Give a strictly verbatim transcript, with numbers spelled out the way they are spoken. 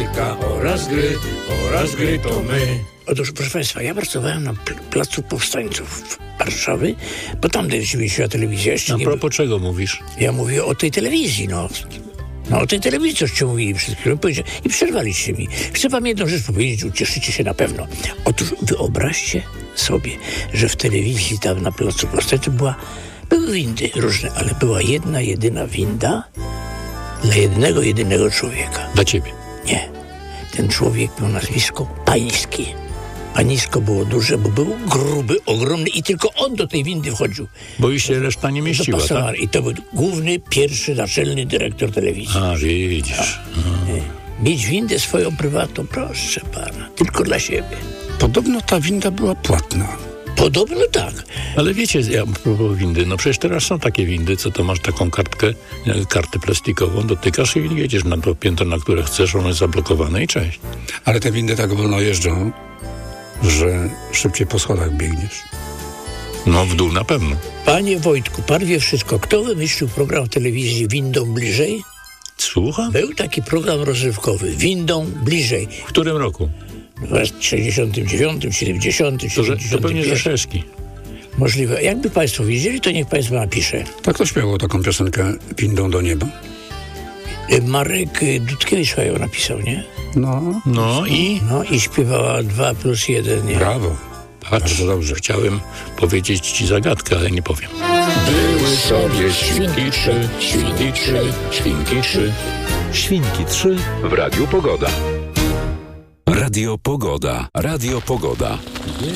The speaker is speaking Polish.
człowieka oraz gry, oraz gry to my. Otóż, proszę Państwa, ja pracowałem na pl- Placu Powstańców Warszawy, bo tam się telewizja jeszcze A nie... propos czego mówisz? Ja mówię o tej telewizji, no. No o tej telewizji, coście mówili przed chwilą. I przerwaliście mi. Chcę wam jedną rzecz powiedzieć, ucieszycie się na pewno. Otóż wyobraźcie sobie, że w telewizji tam na Placu Powstańców była, były windy różne, ale była jedna, jedyna winda dla jednego, jedynego człowieka. Dla ciebie. Nie. Ten człowiek miał nazwisko Pański. Panisko było duże, bo był gruby, ogromny i tylko on do tej windy wchodził. Bo już się reszta nie mieściła, tak? I to był główny, pierwszy, naczelny dyrektor telewizji. A, widzisz. A. Mieć windę swoją prywatną, proszę pana, tylko dla siebie. Podobno ta winda była płatna. Podobno tak. Ale wiecie, ja a propos windy, no przecież teraz są takie windy, co to masz taką kartkę, kartę plastikową, dotykasz i jedziesz na to piętro, na które chcesz, ono jest zablokowane i cześć. Ale te windy tak wolno jeżdżą, że szybciej po schodach biegniesz. No w dół na pewno. Panie Wojtku, pan wie wszystko. Kto wymyślił program w telewizji Windą Bliżej? Słucham? Był taki program rozrywkowy, Windą Bliżej. W którym roku? W sześćdziesiątym dziewiątym, siedemdziesiątym, To, że, to siedemdziesiątym pewnie pierwszym. Rzeszewski. Możliwe. Jakby państwo wiedzieli, to niech państwo napisze. Tak to śpiewał taką piosenkę Windą do nieba. Marek Dudkiewicz ją napisał, nie? No, No i? No i śpiewała dwa plus jeden, nie? brawo. Patrz, Bardzo dobrze. chciałem powiedzieć ci zagadkę, ale nie powiem. Były sobie świnki trzy, świnki trzy, świnki trzy. Świnki trzy W Radiu Pogoda. Radio Pogoda. Radio Pogoda.